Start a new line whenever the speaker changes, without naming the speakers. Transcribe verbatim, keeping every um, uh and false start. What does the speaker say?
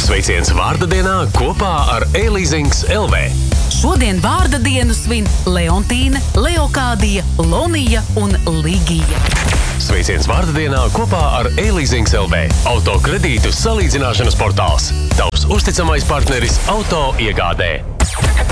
Sveiciens vārda dienā kopā ar e-leasings L V.
Šodien vārda dienu svin Leontīne, Leokādija, Lonija un Ligija.
Sveiciens vārda dienā kopā ar e-leasings L V. Auto kredītu salīdzināšanas portāls. Tavs uzticamais partneris auto iegādē.